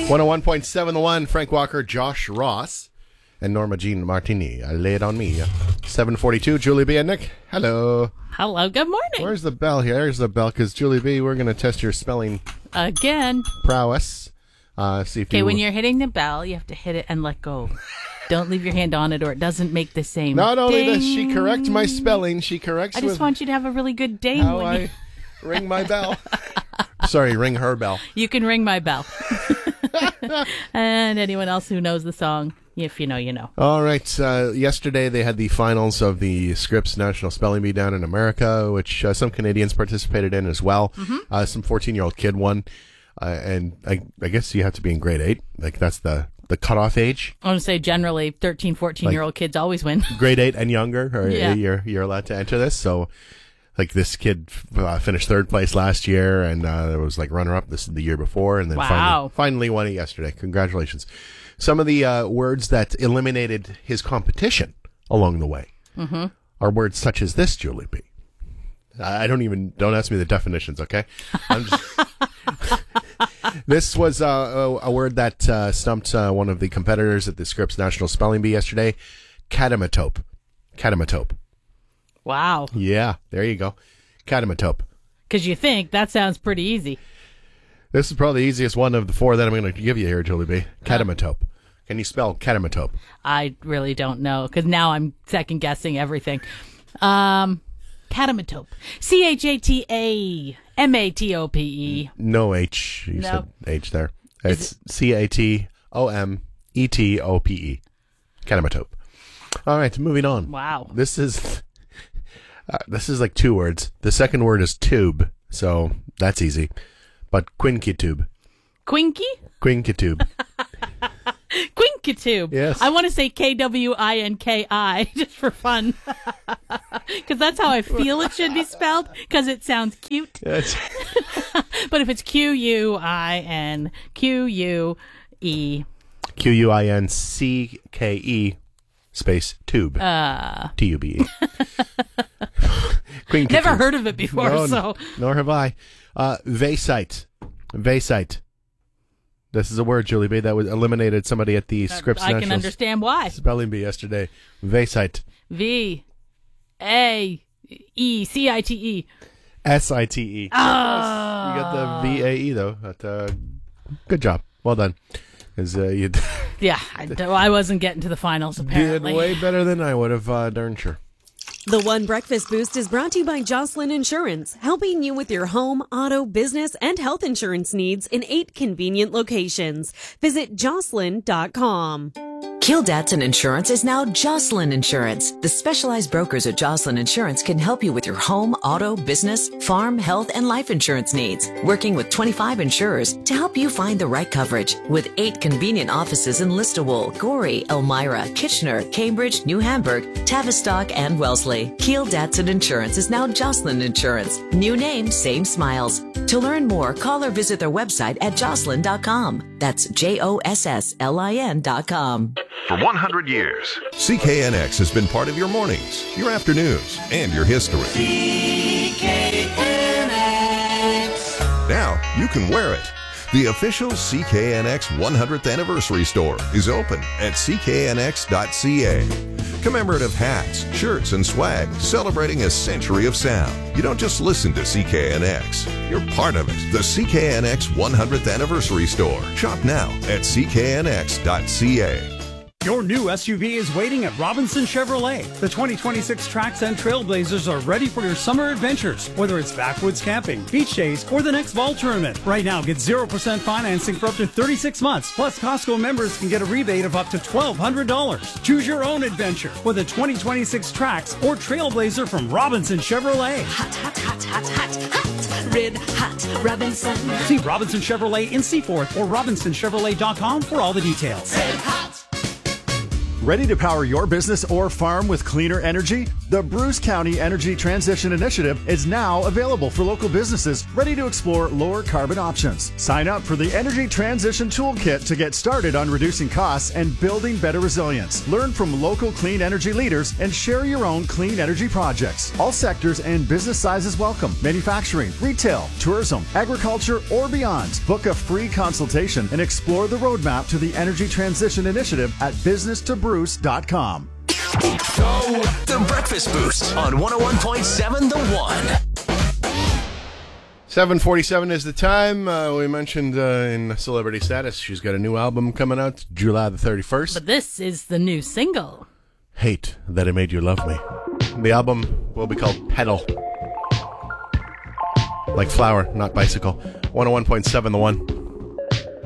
101.7 The One, Frank Walker, Josh Ross, and Norma Jean Martini. Lay it on me. 7:42, Julie B. and Nick. Hello. Hello, good morning. Where's the bell here? There's the bell, because Julie B., we're going to test your spelling Again. prowess. See if Okay, when you're hitting the bell, you have to hit it and let go. Don't leave your hand on it or it doesn't make the same Not only ding. does she correct my spelling, she corrects I just with want you to have a really good day. how when I ring my bell. Sorry, ring her bell. You can ring my bell. And anyone else who knows the song, if you know, you know. All right. Yesterday they had the finals of the Scripps National Spelling Bee down in America, which some Canadians participated in as well. Mm-hmm. Some 14-year-old kid won. And I guess you have to be in grade 8. Like, that's the cutoff age. I want to say generally 13, 14-year-old kids always win. Grade 8 and younger, or Yeah. you're allowed to enter this. So, like, this kid finished third place last year, and there was like runner-up the year before, and then Wow. finally won it yesterday. Congratulations. Some of the words that eliminated his competition along the way are words such as this, Julie B. Don't ask me the definitions, okay? I'm just... This was a word that stumped one of the competitors at the Scripps National Spelling Bee yesterday. Catamatope. Catamatope. Wow. Yeah, there you go. Catamatope. Because you think that sounds pretty easy. This is probably the easiest one of the four that I'm going to give you here, Julie B. Catamatope. Can you spell catamatope? I really don't know because now I'm second guessing everything. Catamatope. CHATAMATOPE. No H. You said H there. It's CATOMETOPE. Catamatope. All right, moving on. Wow. This is like two words. The second word is tube, so that's easy. But quinkitube. Quinky? Quinkitube. Quinkitube. Yes. I want to say KWINKI just for fun. Because that's how I feel it should be spelled because it sounds cute. Yes. But if it's QUINQUE. QUINCKE space tube. TUBE. Quinkitube. Never heard of it before, No, so. Nor have I. Vasite. Vasite. This is a word, Julie B, that was eliminated somebody at the Scripps I can National understand why. Spelling Bee yesterday. Vasite. VAECITE. SITE. You got the VAE though. But, good job. Well done. You Yeah, I wasn't getting to the finals did apparently. way better than I would have, darn sure. The One Breakfast Boost is brought to you by Jocelyn Insurance, helping you with your home, auto, business, and health insurance needs in 8 convenient locations. Visit jocelyn.com. Kildatson Insurance is now Jocelyn Insurance. The specialized brokers at Jocelyn Insurance can help you with your home, auto, business, farm, health, and life insurance needs. Working with 25 insurers to help you find the right coverage. With 8 convenient offices in Listowel, Gorey, Elmira, Kitchener, Cambridge, New Hamburg, Tavistock, and Wellesley. Kildatson Insurance is now Jocelyn Insurance. New name, same smiles. To learn more, call or visit their website at jocelyn.com. That's JOSSLIN.com. For 100 years, CKNX has been part of your mornings, your afternoons, and your history. CKNX. Now you can wear it. The official CKNX 100th anniversary store is open at cknx.ca. Commemorative hats, shirts, and swag celebrating a century of sound. You don't just listen to CKNX, you're part of it. The CKNX 100th anniversary store. Shop now at cknx.ca. Your new SUV is waiting at Robinson Chevrolet. The 2026 Trax and Trailblazers are ready for your summer adventures, whether it's backwoods camping, beach days, or the next ball tournament. Right now, get 0% financing for up to 36 months. Plus, Costco members can get a rebate of up to $1,200. Choose your own adventure with a 2026 Trax or Trailblazer from Robinson Chevrolet. Hot, hot, hot, hot, hot, hot. Red hot Robinson. See Robinson Chevrolet in Seaforth or RobinsonChevrolet.com for all the details. Red hot. Ready to power your business or farm with cleaner energy? The Bruce County Energy Transition Initiative is now available for local businesses ready to explore lower carbon options. Sign up for the Energy Transition Toolkit to get started on reducing costs and building better resilience. Learn from local clean energy leaders and share your own clean energy projects. All sectors and business sizes welcome. Manufacturing, retail, tourism, agriculture, or beyond. Book a free consultation and explore the roadmap to the Energy Transition Initiative at businesstobruce.com. Go The Breakfast Boost on 101.7 The One. 7:47 is the time. We mentioned in Celebrity Status she's got a new album coming out July the 31st. But this is the new single. Hate That I Made You Love Me. The album will be called Pedal. Like flower, not bicycle. 101.7 The One.